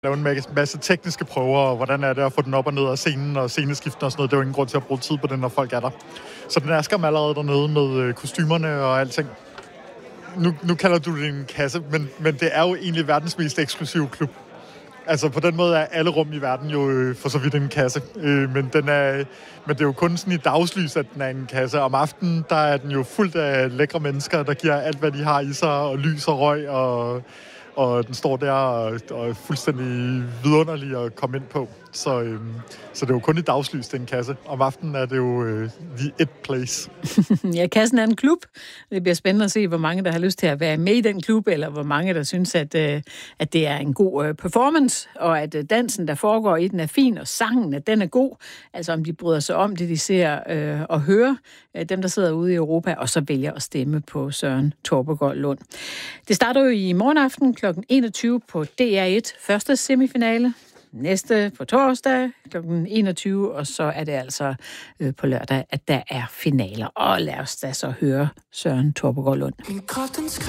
lave en masse tekniske prøver, og hvordan er det at få den op og ned af scenen og sceneskiften og sådan noget. Det er jo ingen grund til at bruge tid på det, når folk er der. Så den er skam allerede dernede med kostymerne og alting. Nu kalder du det en kasse, men det er jo egentlig verdens mest eksklusive klub. Altså på den måde er alle rum i verden jo for så vidt en kasse. Men det er jo kun sådan i dagslys, at den er en kasse. Om aftenen, der er den jo fuldt af lækre mennesker, der giver alt, hvad de har i sig, og lys og røg, og den står der og er fuldstændig vidunderlig at komme ind på. Så det er jo kun i dagslys, det er en kasse. Om aftenen er det jo the it place. Ja, kassen er en klub. Det bliver spændende at se, hvor mange, der har lyst til at være med i den klub, eller hvor mange, der synes, at det er en god performance, og at dansen, der foregår i den, er fin, og sangen, at den er god. Altså om de bryder sig om det, de ser og hører, dem, der sidder ude i Europa, og så vælger at stemme på Søren Torpegaard Lund. Det starter jo i morgen aften kl. 21 på DR1, første semifinale. Næste på torsdag kl. 21, og så er det altså på lørdag, at der er finaler. Og lad os da så høre Søren Torpegaard Lund.